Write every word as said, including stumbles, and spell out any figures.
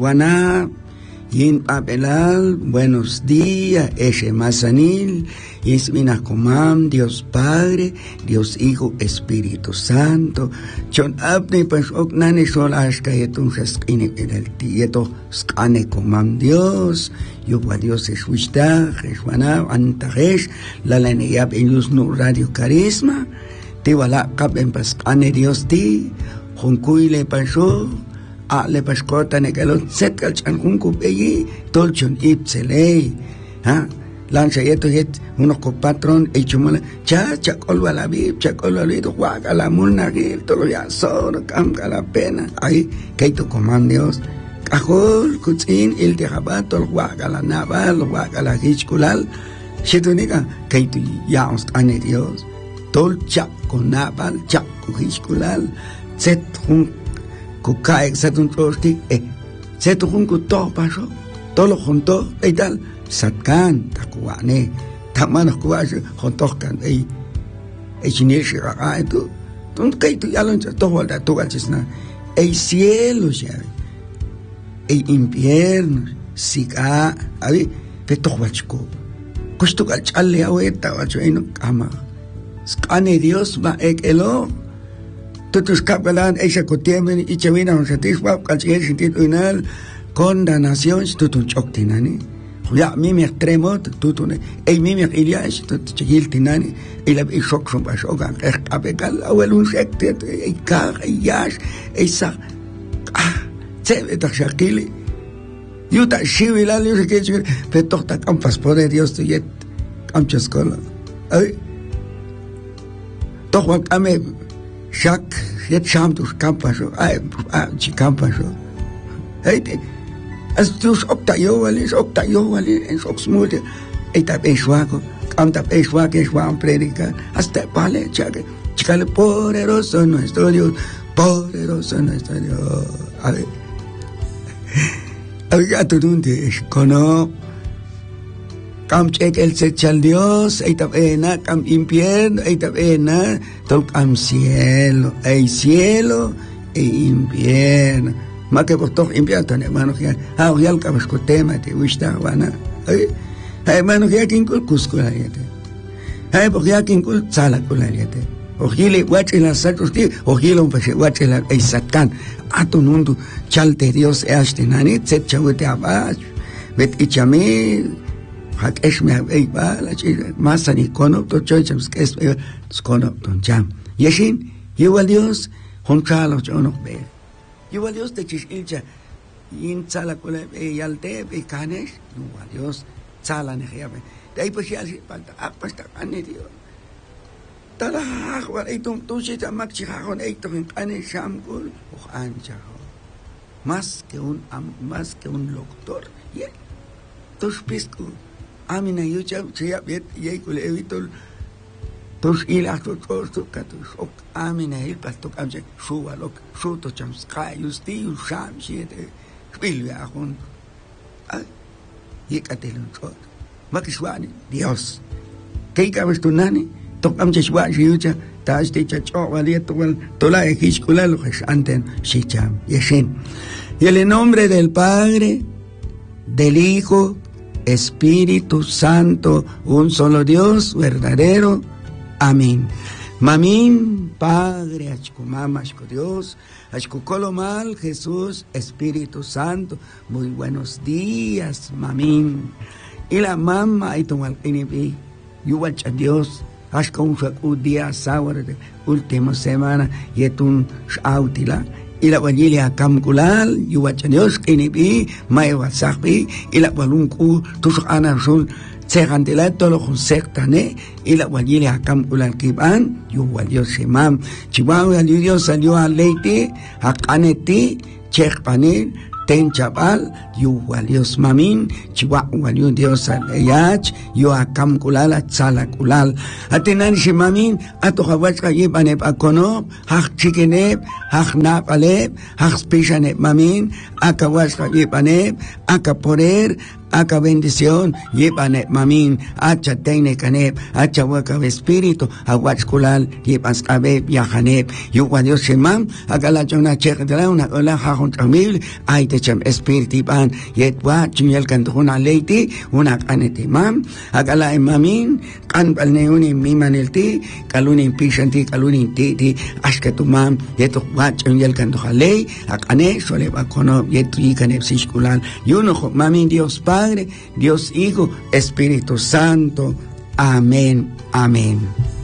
Juana, Yin Papelal, buenos días, Eshe Mazanil, Isminakomam, Dios Padre, Dios Hijo, Espíritu Santo, Chon Abne, pues Oknane Solashka, Yetun Shaskine, el Tieto, Skane Komam Dios, Yuwa Dios Eshuishta, Jeshuana, Antaresh, la Laneyab, Elus No Radio Carisma, Tiwala Kaben Paskane Dios Ti, Junkuile Pasho, a le pascota negalot setkal chan junku peyi tolchon ipselei ha lancha yeto yet uno co patron e chumala cha cha colwa la bib cha colwa lido guaga la mulna gil todo ya sor camga la pena ahí keito coman Dios cajol kutzin el de rabato el guaga la naval guaga la gichkulal shetunika keito ya ane Dios tol cha con naval cha con gichkulal set jun Kukai satun trosti eh setu junku to paso tolo junto e tal satkan takuane tamano kuasho juntokan ei e chineshi ga etu tun kai tu yalon to volta to gachisna e cielo ya e infierno sika abi peto wachko kusto kalchalle aweta wacho eno kama skane Dios ma ekelo Tutus Kapalan, Eisa Kotiemen, Ichavina, on Satisfab, Calciation Tituinal, Condanación, Tutun Choctinani, Ya Mimir Tremot, Tutune, E Mimir Ilias, Tutchil Tinani, Ila Bishok from Bashogan, Abegal, Awelun Sectet, E Car, E Yash, Esa, Ah, Sevet Shakili, Yuta Shivila, Lusikich, Petota Campas Poder Dios to yet Camchascola. Toch Ame. Shak, yet sham to campasho, I, Chicampas. Hey, as to Octayovalis, Octayovalis, and Soxmute, Eta Peshwaco, Canta Peshwak, Shwan Predica, hasta Pale, Chak, Chicale poderoso nuestro Dios, poderoso nuestro Dios. Había tu dunte, cono. Cam check el sechal Dios, eita pena, cam infierno, eita pena, tol cam cielo, el cielo e infierno. Ma que por todo infierno, hermano, que ah, ya el cabescotema te gusta, wana. Ay, hermano, que aquí en cul cusco la yete. Ay, porque aquí en cul sala con la yete. Ojile guache la sacros ti, ojile un peche guache la el satán. Ato nundu chalte Dios e ashtenani, set chawete abash, vet ichami. Hak es me hay va la chica más ni cono to choichams que es cono ton jam yeshin igual Dios honchalo chono be igual Dios te chilcha in sala con el yalte be canes igual Dios sala ne yabe de ahí pues ya se panta apasta ane Dios tala wa ay tum tu se mak chiha con ay tum ane shamgul o ancha más que un más que un doctor y tus pisco Amina yucha chia bet yei kule evitol tos ilakto tos to katos ok amina il pastok amje shuwa lok shuto cham sky justi usham shiete spil ya hon ay yekatelun tot makishwani Dios kay kabes tunani tok amje shwa yucha tas te chacho valieto wal tola ejishkula lo anten shicham yeshin y en el nombre del Padre del Hijo Espíritu Santo, un solo Dios verdadero. Amén. Mamín, Padre, Achkumama, Achku Dios, Achkukolomal, Jesús, Espíritu Santo. Muy buenos días, Mamín. Y la mamá, y tu malpinipi, yuwacha Dios, Achkun un día sábado, última semana, y etun shautila. Y la guayilia camculal, yuwacha Dios, kinipi, maewasakpi, y la walunku, tus anarsun, segantela, todo lo sectane, y la guayilia camculal kiban, yuwa Dios shemam, chihuahua Dios salió a leite, a caneti, chekpanil, ten chaval, yuwa Dios mamin, chihuahua Dios aleyach, yo a camculal, a tzalaculal, atenan shemamin, a tohawachka yibanep akono, hach chikenep, hach napalep, hach pishanep mamin, akawachka yibanep, akaporer, aka bendición, llevan mamin, hacha teine canep, hacha huaca espíritu, aguachculal, llevas cabeb, yajanep, yuwa Dios shemam, acá la chona checa de la una, la jajon chamil, ay te cham espíritu ban yet wa chunyal kan una leiti una kanete mam agala mamin kan balneuni mi manelti kaluni pishanti kaluni ti ashkatu mam yet wa chunyal kan ley akane sole ba kono yet ikane psikulan yuno mamin Dios Padre, Dios Hijo, Espíritu Santo. Amén, amén.